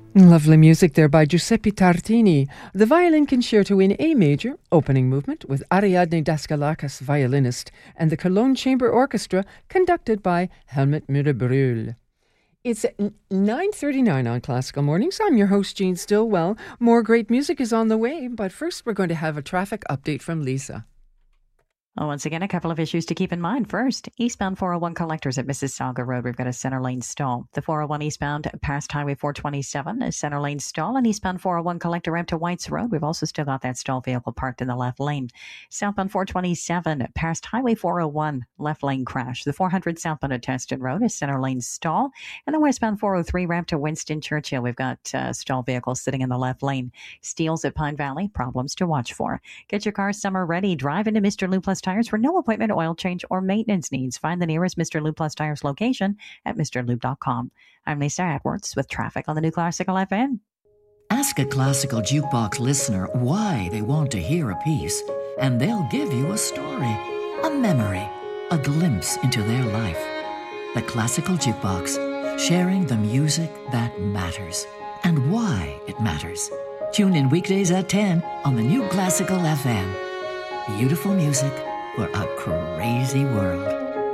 Lovely music there by Giuseppe Tartini. The Violin Concerto in A major, opening movement, with Ariadne Daskalakis, violinist, and the Cologne Chamber Orchestra, conducted by Helmut Müller-Brühl. It's 9:39 on Classical Mornings. I'm your host, Jean Stillwell. More great music is on the way, but first we're going to have a traffic update from Lisa. Well, once again, a couple of issues to keep in mind. First, eastbound 401 collectors at Mississauga Road. We've got a center lane stall. The 401 eastbound past Highway 427, a center lane stall. And eastbound 401 collector ramp to Whites Road. We've also still got that stall vehicle parked in the left lane. Southbound 427 past Highway 401, left lane crash. The 400 southbound at Teston Road, a center lane stall. And the westbound 403 ramp to Winston Churchill. We've got stall vehicles sitting in the left lane. Steels at Pine Valley, problems to watch for. Get your car summer ready. Drive into Mr. Lou Plus Tires for no appointment, oil change, or maintenance needs. Find the nearest Mr. Lube Plus Tires location at mrlube.com. I'm Lisa Edwards with traffic on the New Classical FM. Ask a Classical Jukebox listener why they want to hear a piece, and they'll give you a story, a memory, a glimpse into their life. The Classical Jukebox, sharing the music that matters and why it matters. Tune in weekdays at 10 on the New Classical FM. Beautiful music for a crazy world.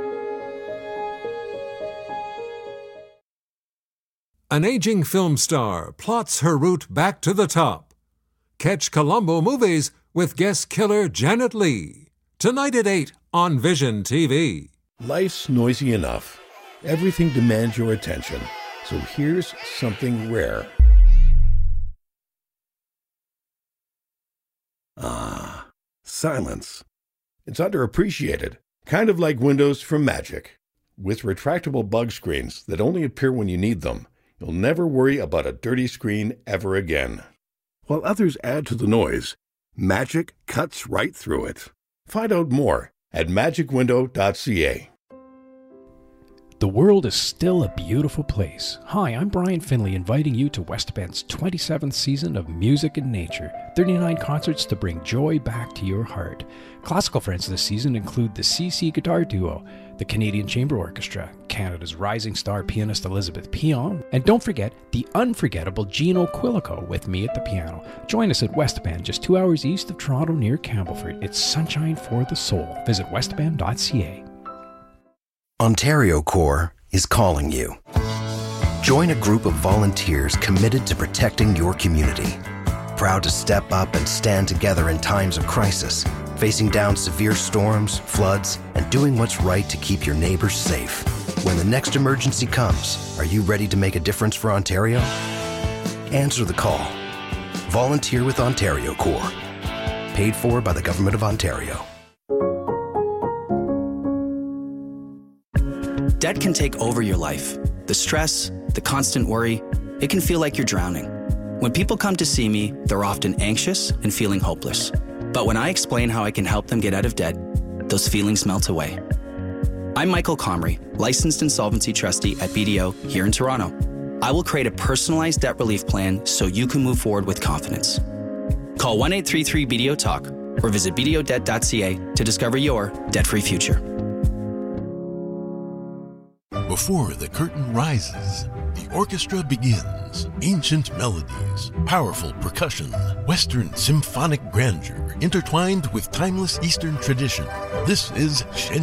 An aging film star plots her route back to the top. Catch Columbo Movies with guest killer Janet Leigh. Tonight at 8 on Vision TV. Life's noisy enough. Everything demands your attention. So here's something rare. Silence. It's underappreciated, kind of like Windows from Magic. With retractable bug screens that only appear when you need them, you'll never worry about a dirty screen ever again. While others add to the noise, Magic cuts right through it. Find out more at magicwindow.ca. The world is still a beautiful place. Hi, I'm Brian Finley, inviting you to West Bend's 27th season of Music and Nature. 39 concerts to bring joy back to your heart. Classical friends this season include the CC Guitar Duo, the Canadian Chamber Orchestra, Canada's rising star pianist Elizabeth Pion, and don't forget the unforgettable Gino Quilico with me at the piano. Join us at West Bend, just 2 hours east of Toronto near Campbellford. It's sunshine for the soul. Visit westbend.ca. Ontario Corps is calling you. Join a group of volunteers committed to protecting your community. Proud to step up and stand together in times of crisis, facing down severe storms, floods, and doing what's right to keep your neighbors safe. When the next emergency comes, are you ready to make a difference for Ontario? Answer the call. Volunteer with Ontario Corps. Paid for by the Government of Ontario. Debt can take over your life. The stress, the constant worry, it can feel like you're drowning. When people come to see me, they're often anxious and feeling hopeless. But when I explain how I can help them get out of debt, those feelings melt away. I'm Michael Comrie, licensed insolvency trustee at BDO here in Toronto. I will create a personalized debt relief plan so you can move forward with confidence. Call 1-833-BDO-TALK or visit bdodebt.ca to discover your debt-free future. Before the curtain rises, the orchestra begins. Ancient melodies, powerful percussion, Western symphonic grandeur intertwined with timeless Eastern tradition. This is